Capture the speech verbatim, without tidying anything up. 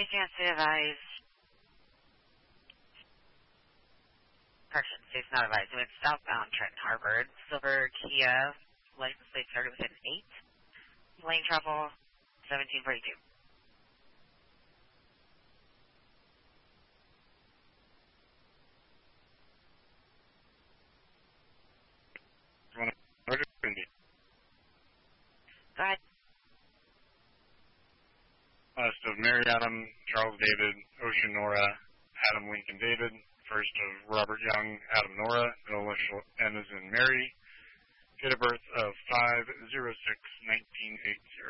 chance to advise. Correction, state's not advised. It went southbound Trenton Harvard. Silver Kia, license plate started with an eight. Lane travel, seventeen forty-two. Go ahead. Last of Mary Adam, Charles David, Ocean Nora, Adam Lincoln David. First of Robert Young, Adam Nora, middle initial N as in Mary. Date of birth of five oh six nineteen eighty.